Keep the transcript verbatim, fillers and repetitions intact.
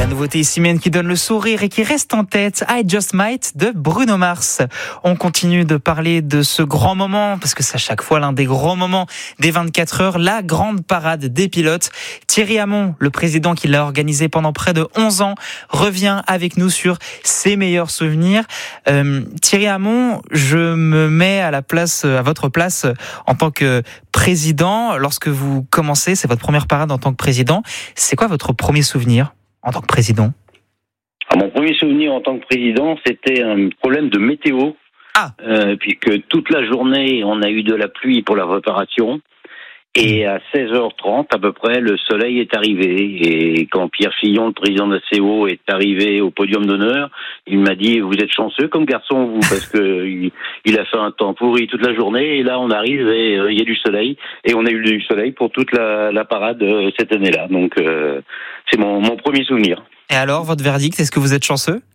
nouveauté ici même qui donne le sourire et qui reste en tête, I Just Might de Bruno Mars. On continue de parler de ce grand moment, parce que c'est à chaque fois l'un des grands moments des vingt-quatre heures, la grande parade des pilotes. Thierry Hamon, le président qui l'a organisé pendant près de onze ans, revient avec nous sur ses meilleurs souvenirs. Euh, Thierry Hamon, je me mets à la place, à votre place en tant que président. Lorsque vous commencez, c'est votre première parade en tant que président. C'est quoi votre premier souvenir en tant que président? Ah, mon premier souvenir en tant que président, c'était un problème de météo. Ah. Euh, puisque toute la journée, on a eu de la pluie pour la préparation. Et à seize heures trente, à peu près, le soleil est arrivé. Et quand Pierre Fillon, le président de la C O, est arrivé au podium d'honneur, il m'a dit « Vous êtes chanceux comme garçon, vous, parce que il, il a fait un temps pourri toute la journée. Et là, on arrive et euh, il y a du soleil. Et on a eu du soleil pour toute la, la parade euh, cette année-là. Donc, euh, c'est mon, mon premier souvenir. » Et alors, votre verdict, est-ce que vous êtes chanceux?